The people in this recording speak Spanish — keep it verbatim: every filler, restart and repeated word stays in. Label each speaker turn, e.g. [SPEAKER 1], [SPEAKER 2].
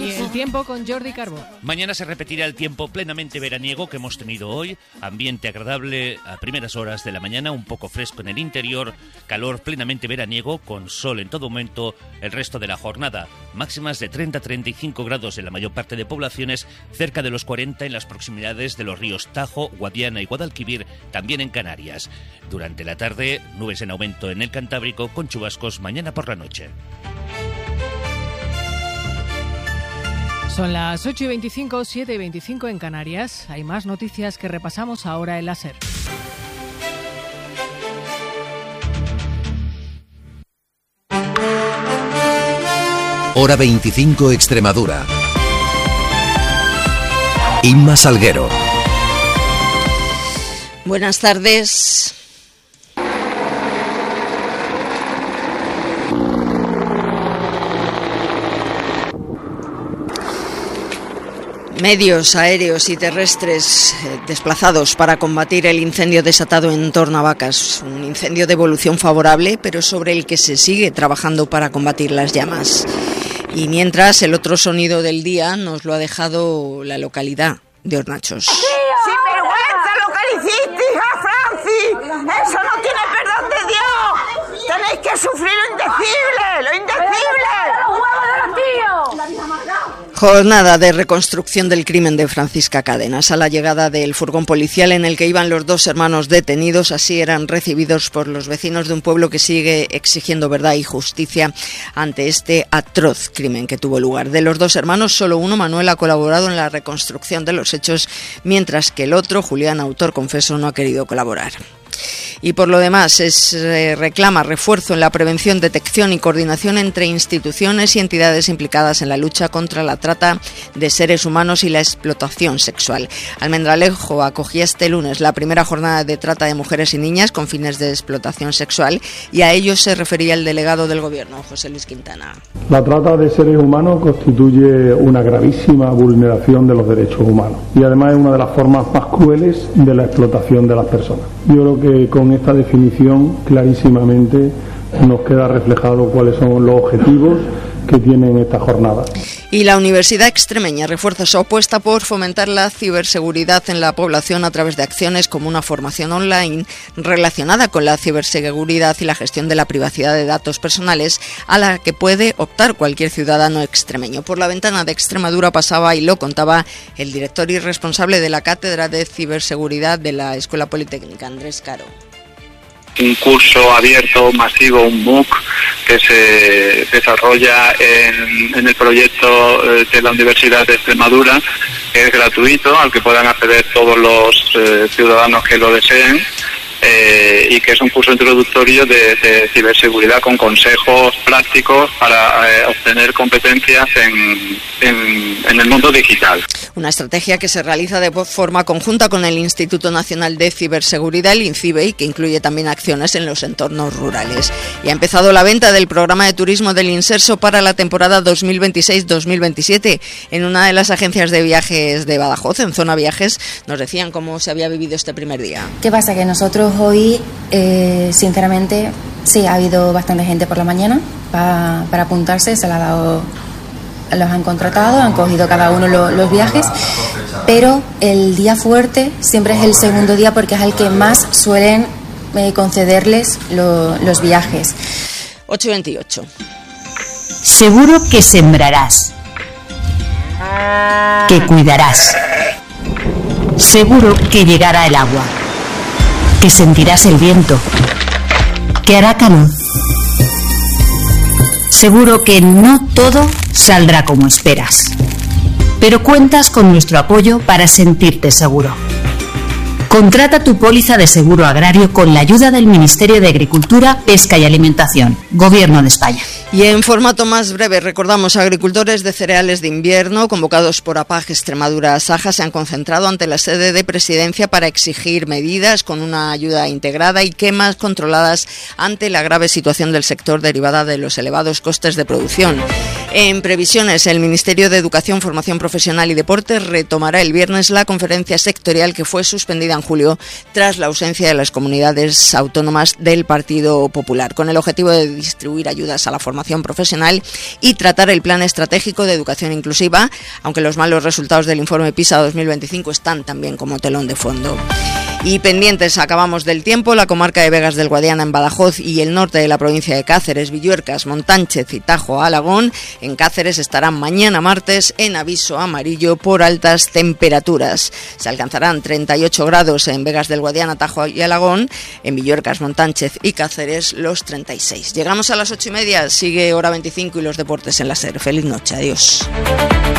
[SPEAKER 1] Y el tiempo con Jordi Carbó.
[SPEAKER 2] Mañana se repetirá el tiempo plenamente veraniego que hemos tenido hoy. Ambiente agradable a primeras horas de la mañana, un poco fresco en el interior, calor plenamente veraniego, con sol en todo momento el resto de la jornada. Máximas de treinta a treinta y cinco grados en la mayor parte de poblaciones, cerca de los cuarenta en las proximidades de los ríos Tajo, Guadiana y Guadalquivir, también en Canarias. Durante la tarde, nubes en aumento en el Cantábrico, con chubascos mañana por la noche.
[SPEAKER 1] Son las ocho y veinticinco, siete y veinticinco en Canarias. Hay más noticias que repasamos ahora en la SER.
[SPEAKER 3] Hora veinticinco Extremadura. Inma Salguero.
[SPEAKER 4] Buenas tardes. Medios aéreos y terrestres eh, desplazados para combatir el incendio desatado en Tornavacas. Un incendio de evolución favorable, pero sobre el que se sigue trabajando para combatir las llamas. Y mientras, el otro sonido del día nos lo ha dejado la localidad de Hornachos.
[SPEAKER 5] ¡Sinvergüenza lo que le hiciste, hija Francis! ¡Eso no tiene perdón de Dios! ¡Tenéis que sufrir lo indecible! ¡Lo indecible! ¡Los huevos de los tíos!
[SPEAKER 4] Jornada de reconstrucción del crimen de Francisca Cadenas. A la llegada del furgón policial en el que iban los dos hermanos detenidos, así eran recibidos por los vecinos de un pueblo que sigue exigiendo verdad y justicia ante este atroz crimen que tuvo lugar. De los dos hermanos, solo uno, Manuel, ha colaborado en la reconstrucción de los hechos, mientras que el otro, Julián, autor confeso, no ha querido colaborar. Y por lo demás, es, eh, reclama refuerzo en la prevención, detección y coordinación entre instituciones y entidades implicadas en la lucha contra la trata de seres humanos y la explotación sexual. Almendralejo acogía este lunes la primera jornada de trata de mujeres y niñas con fines de explotación sexual, y a ello se refería el delegado del Gobierno, José Luis Quintana.
[SPEAKER 6] La trata de seres humanos constituye una gravísima vulneración de los derechos humanos y además es una de las formas más crueles de la explotación de las personas. Yo creo que con esta definición clarísimamente nos queda reflejado cuáles son los objetivos que tienen esta jornada.
[SPEAKER 4] Y la Universidad Extremeña refuerza su apuesta por fomentar la ciberseguridad en la población a través de acciones como una formación online relacionada con la ciberseguridad y la gestión de la privacidad de datos personales, a la que puede optar cualquier ciudadano extremeño. Por la ventana de Extremadura pasaba y lo contaba el director y responsable de la Cátedra de Ciberseguridad de la Escuela Politécnica, Andrés Caro.
[SPEAKER 7] Un curso abierto, masivo, un MOOC que se desarrolla en, en el proyecto de la Universidad de Extremadura, que es gratuito, al que puedan acceder todos los eh, ciudadanos que lo deseen, eh, y que es un curso introductorio de, de ciberseguridad con consejos prácticos para eh, obtener competencias en, en, en el mundo digital.
[SPEAKER 4] Una estrategia que se realiza de forma conjunta con el Instituto Nacional de Ciberseguridad, el INCIBE, que incluye también acciones en los entornos rurales. Y ha empezado la venta del programa de turismo del Inserso para la temporada dos mil veintiséis dos mil veintisiete. En una de las agencias de viajes de Badajoz, en Zona Viajes, nos decían cómo se había vivido este primer día.
[SPEAKER 8] ¿Qué pasa? Que nosotros hoy, eh, sinceramente, sí, ha habido bastante gente por la mañana pa, para apuntarse, se la ha dado... los han contratado, han cogido cada uno lo, los viajes, pero el día fuerte siempre es el segundo día porque es el que más suelen eh, concederles lo, los viajes.
[SPEAKER 4] ocho y veintiocho.
[SPEAKER 9] Seguro que sembrarás, que cuidarás, seguro que llegará el agua, que sentirás el viento, que hará calor. Seguro que no todo saldrá como esperas, pero cuentas con nuestro apoyo para sentirte seguro. Contrata tu póliza de seguro agrario con la ayuda del Ministerio de Agricultura, Pesca y Alimentación, Gobierno de España.
[SPEAKER 4] Y en formato más breve, recordamos, agricultores de cereales de invierno convocados por APAG Extremadura Saja se han concentrado ante la sede de Presidencia para exigir medidas con una ayuda integrada y quemas controladas ante la grave situación del sector derivada de los elevados costes de producción. En previsiones, el Ministerio de Educación, Formación Profesional y Deporte retomará el viernes la conferencia sectorial que fue suspendida en julio tras la ausencia de las comunidades autónomas del Partido Popular, con el objetivo de distribuir ayudas a la formación profesional y tratar el plan estratégico de educación inclusiva, aunque los malos resultados del informe PISA dos mil veinticinco están también como telón de fondo. Y pendientes, acabamos del tiempo, la comarca de Vegas del Guadiana en Badajoz y el norte de la provincia de Cáceres, Villuercas, Montánchez y Tajo Alagón. En Cáceres estarán mañana martes en aviso amarillo por altas temperaturas. Se alcanzarán treinta y ocho grados en Vegas del Guadiana, Tajo y Alagón, en Villuercas, Montánchez y Cáceres los treinta y seis. Llegamos a las ocho y media, sigue Hora veinticinco y los deportes en la SER. Feliz noche, adiós.